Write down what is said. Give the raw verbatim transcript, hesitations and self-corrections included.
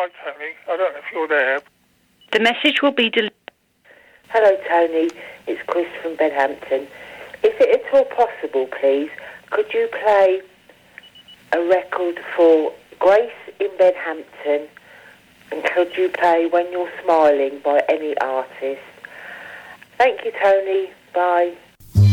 Hi, Tony. I don't know if you're there. The message will be delivered. Hello, Tony. It's Chris from Bedhampton. Is it at all possible, please, could you play a record for Grace in Bedhampton, and could you play When You're Smiling by any artist? Thank you, Tony. Bye.